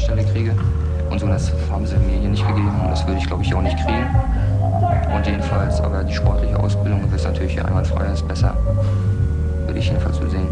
Stelle kriege. Und so, das haben sie mir hier nicht gegeben und das würde ich, glaube ich, hier auch nicht kriegen. Und jedenfalls, aber die sportliche Ausbildung ist natürlich hier einwandfrei, ist besser. Würde ich jedenfalls so sehen.